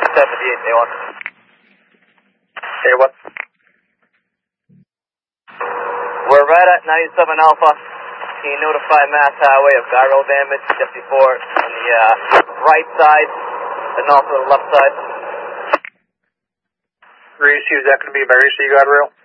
A1. A1. We're right at 97 Alpha. Can you notify Mass Highway of gyro damage just before on the right side and also the left side? Reese, is that going to be Mary C. Guardrail?